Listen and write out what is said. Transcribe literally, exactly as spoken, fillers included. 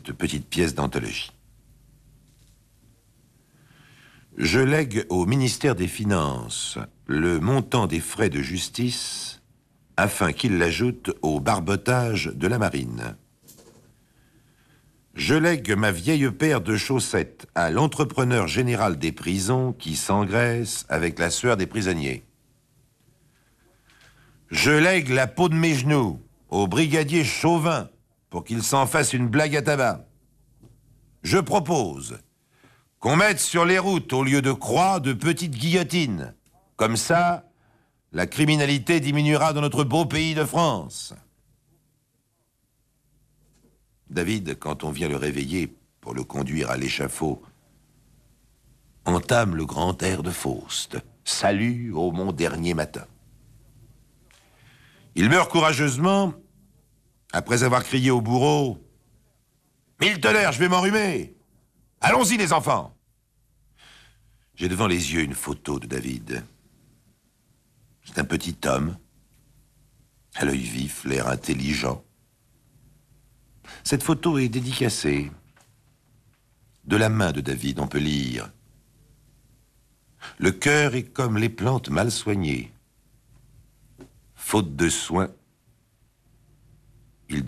cette petite pièce d'anthologie. Je lègue au ministère des Finances le montant des frais de justice afin qu'il l'ajoute au barbotage de la marine. Je lègue ma vieille paire de chaussettes à l'entrepreneur général des prisons qui s'engraisse avec la sueur des prisonniers. Je lègue la peau de mes genoux au brigadier Chauvin pour qu'il s'en fasse une blague à tabac. Je propose qu'on mette sur les routes, au lieu de croix, de petites guillotines. Comme ça, la criminalité diminuera dans notre beau pays de France. David, quand on vient le réveiller pour le conduire à l'échafaud, entame le grand air de Faust. Salut au mon dernier matin. Il meurt courageusement après avoir crié au bourreau « Mille tonnerres, je vais m'enrhumer ! Allons-y, les enfants !» J'ai devant les yeux une photo de David. C'est un petit homme, à l'œil vif, l'air intelligent. Cette photo est dédicacée. De la main de David, on peut lire « Le cœur est comme les plantes mal soignées. Faute de soins, il devient sec. »